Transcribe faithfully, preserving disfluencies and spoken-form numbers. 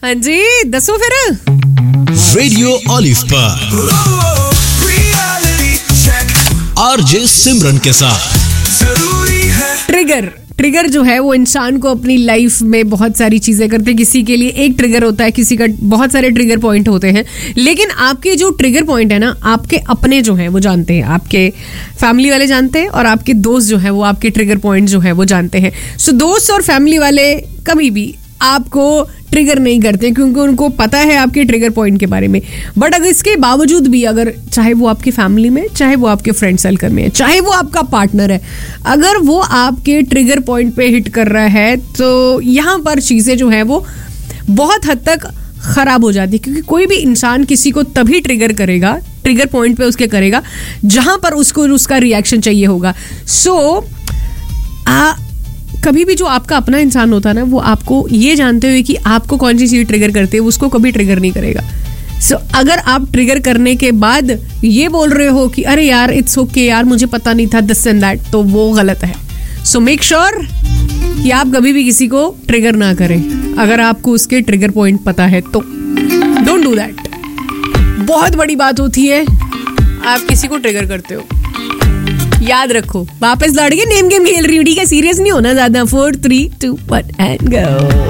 हाँ जी, दसो फिर। रेडियो ऑलिव पर आरजे सिमरन के साथ जरूरी है। ट्रिगर ट्रिगर जो है वो इंसान को अपनी लाइफ में बहुत सारी चीजें करते हैं। किसी के लिए एक ट्रिगर होता है, किसी का बहुत सारे ट्रिगर पॉइंट होते हैं, लेकिन आपके जो ट्रिगर पॉइंट है ना, आपके अपने जो हैं वो जानते हैं, आपके फैमिली वाले जानते हैं, और आपके दोस्त जो है वो आपके ट्रिगर पॉइंट जो है वो जानते हैं। सो दोस्त और फैमिली वाले कभी भी आपको ट्रिगर नहीं करते क्योंकि उनको पता है आपके ट्रिगर पॉइंट के बारे में। बट अगर इसके बावजूद भी, अगर चाहे वो आपकी फैमिली में, चाहे वो आपके फ्रेंड सर्कल में है, चाहे वो आपका पार्टनर है, अगर वो आपके ट्रिगर पॉइंट पे हिट कर रहा है तो यहाँ पर चीज़ें जो है वो बहुत हद तक खराब हो जाती है। क्योंकि कोई भी इंसान किसी को तभी ट्रिगर करेगा, ट्रिगर पॉइंट पे उसके करेगा जहाँ पर उसको उसका रिएक्शन चाहिए होगा। सो आ कभी भी जो आपका अपना इंसान होता है ना, वो आपको ये जानते हुए कि आपको कौन सी चीज़ ट्रिगर करती है, उसको कभी ट्रिगर नहीं करेगा। सो so, अगर आप ट्रिगर करने के बाद ये बोल रहे हो कि अरे यार इट्स ओके यार, मुझे पता नहीं था दिस एंड दैट, तो वो गलत है। सो मेक श्योर कि आप कभी भी किसी को ट्रिगर ना करें अगर आपको उसके ट्रिगर पॉइंट पता है तो। Don't do that. बहुत बड़ी बात होती है आप किसी को ट्रिगर करते हो, याद रखो। वापस लौट के नेम गेम खेल रही हूँ, ठीक है? सीरियस नहीं होना ज्यादा। Four three to one and go.